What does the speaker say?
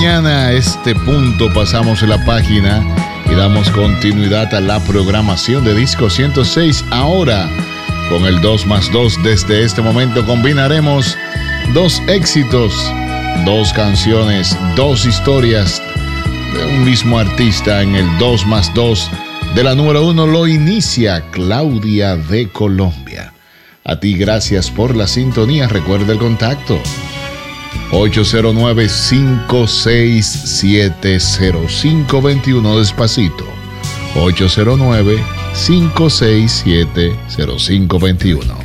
mañana, a este punto pasamos la página y damos continuidad a la programación de Disco 106. Ahora, con el 2 más 2, desde este momento combinaremos dos éxitos, dos canciones, dos historias de un mismo artista en el 2 más 2. De la número 1 lo inicia Claudia de Colombia. A ti gracias por la sintonía. Recuerda el contacto 809-567-0521. Despacito, 809-567-0521.